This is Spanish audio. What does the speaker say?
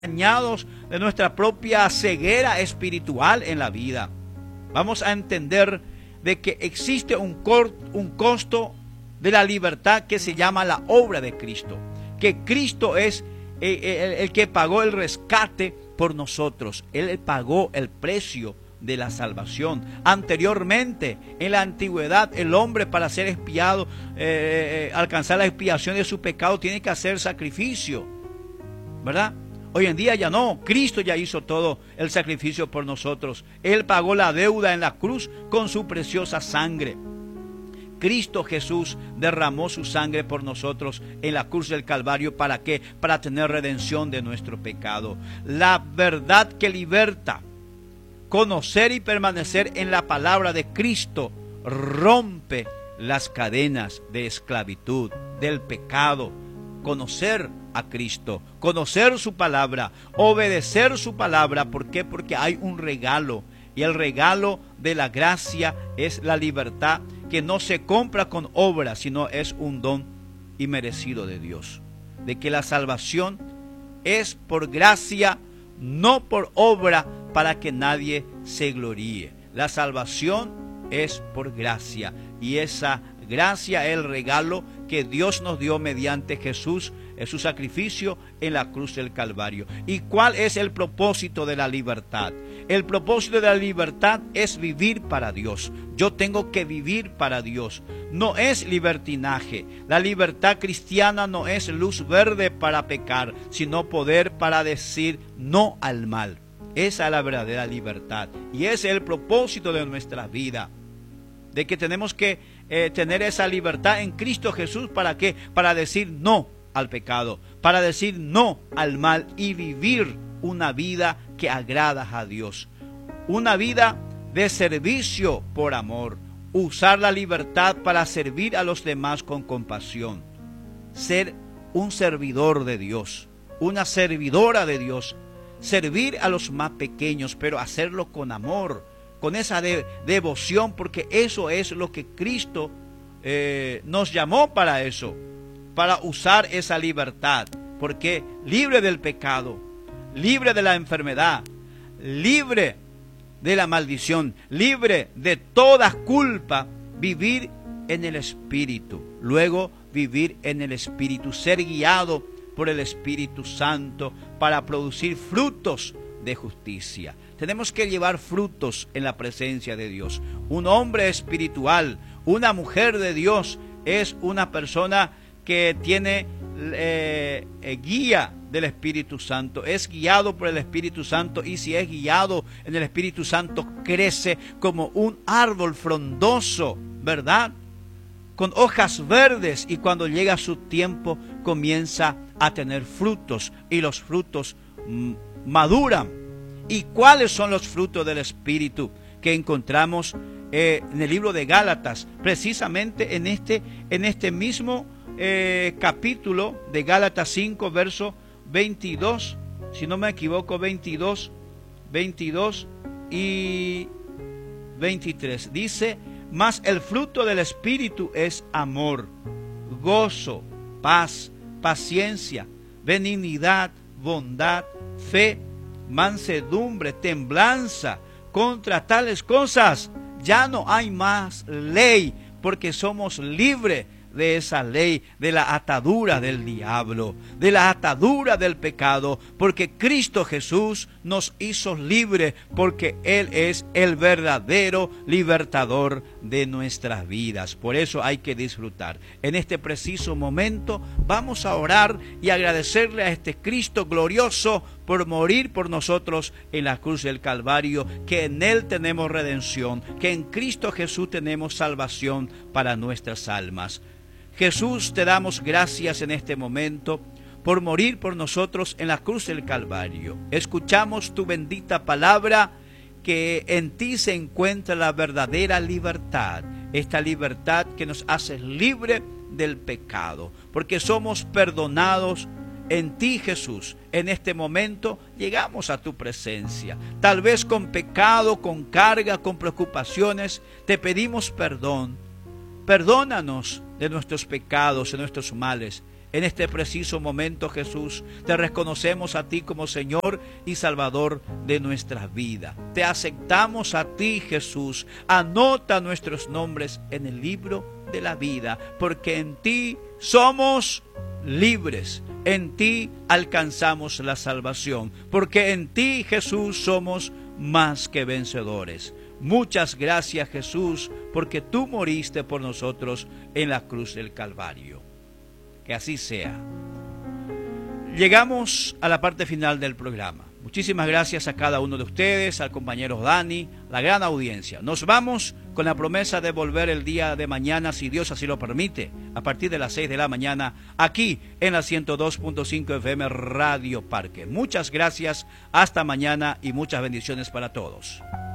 engañados de nuestra propia ceguera espiritual en la vida. Vamos a entender de que existe un costo de la libertad que se llama la obra de Cristo, que Cristo es el que pagó el rescate por nosotros. Él pagó el precio de la salvación. Anteriormente, en la antigüedad, el hombre, para ser expiado, alcanzar la expiación de su pecado, tiene que hacer sacrificio, ¿verdad? Hoy en día ya no. Cristo ya hizo todo el sacrificio por nosotros. Él pagó la deuda en la cruz con su preciosa sangre. Cristo Jesús derramó su sangre por nosotros en la cruz del Calvario. ¿Para qué? Para tener redención de nuestro pecado. La verdad que liberta, conocer y permanecer en la palabra de Cristo, rompe las cadenas de esclavitud, del pecado. Conocer a Cristo, conocer su palabra, obedecer su palabra. ¿Por qué? Porque hay un regalo, y el regalo de la gracia es la libertad, que no se compra con obras, sino es un don inmerecido de Dios. De que la salvación es por gracia, no por obra, para que nadie se gloríe. La salvación es por gracia, y esa gracia es el regalo que Dios nos dio mediante Jesús, en su sacrificio en la cruz del Calvario. ¿Y cuál es el propósito de la libertad? El propósito de la libertad es vivir para Dios. Yo tengo que vivir para Dios. No es libertinaje. La libertad cristiana no es luz verde para pecar, sino poder para decir no al mal. Esa es la verdadera libertad, y ese es el propósito de nuestra vida. De que tenemos que tener esa libertad en Cristo Jesús. ¿Para qué? Para decir no al pecado, para decir no al mal, y vivir una vida que agrada a Dios, una vida de servicio por amor, usar la libertad para servir a los demás con compasión, ser un servidor de Dios, una servidora de Dios, servir a los más pequeños, pero hacerlo con amor, con esa devoción, porque eso es lo que Cristo nos llamó para eso, para usar esa libertad, porque libre del pecado, libre de la enfermedad, libre de la maldición, libre de toda culpa, vivir en el Espíritu, luego vivir en el Espíritu, ser guiado por el Espíritu Santo para producir frutos de justicia. Tenemos que llevar frutos en la presencia de Dios. Un hombre espiritual, una mujer de Dios, es una persona que tiene guía del Espíritu Santo, es guiado por el Espíritu Santo, y si es guiado en el Espíritu Santo, crece como un árbol frondoso, ¿verdad? Con hojas verdes, y cuando llega su tiempo comienza a tener frutos, y los frutos maduran. ¿Y cuáles son los frutos del Espíritu que encontramos en el libro de Gálatas? Precisamente en este mismo capítulo de Gálatas 5, verso 22, si no me equivoco, 22 y 23. Dice: mas el fruto del Espíritu es amor, gozo, paz, paciencia, benignidad, bondad, fe, mansedumbre, templanza. Contra tales cosas ya no hay más ley, porque somos libres de esa ley, de la atadura del diablo, de la atadura del pecado, porque Cristo Jesús nos hizo libres, porque Él es el verdadero libertador de nuestras vidas. Por eso hay que disfrutar. En este preciso momento vamos a orar y agradecerle a este Cristo glorioso por morir por nosotros en la cruz del Calvario, que en Él tenemos redención, que en Cristo Jesús tenemos salvación para nuestras almas. Jesús, te damos gracias en este momento por morir por nosotros en la cruz del Calvario. Escuchamos tu bendita palabra, que en ti se encuentra la verdadera libertad, esta libertad que nos hace libre del pecado, porque somos perdonados en ti, Jesús. En este momento llegamos a tu presencia, tal vez con pecado, con carga, con preocupaciones. Te pedimos perdón. Perdónanos de nuestros pecados, de nuestros males. En este preciso momento, Jesús, te reconocemos a ti como Señor y Salvador de nuestras vidas. Te aceptamos a ti, Jesús. Anota nuestros nombres en el libro de la vida, porque en ti somos libres. En ti alcanzamos la salvación, porque en ti, Jesús, somos más que vencedores. Muchas gracias, Jesús, porque tú moriste por nosotros en la cruz del Calvario. Que así sea. Llegamos a la parte final del programa. Muchísimas gracias a cada uno de ustedes, al compañero Dani, la gran audiencia. Nos vamos con la promesa de volver el día de mañana, si Dios así lo permite, a partir de las 6 de la mañana, aquí en la 102.5 FM Radio Parque. Muchas gracias, hasta mañana y muchas bendiciones para todos.